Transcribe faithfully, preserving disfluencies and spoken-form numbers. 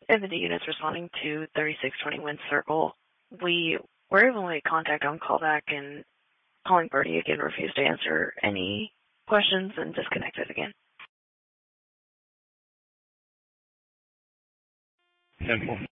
If the unit's responding to thirty-six twenty Wind Circle, we were able to make contact on callback, and calling Birdie again refused to answer any questions and disconnected again. Simple.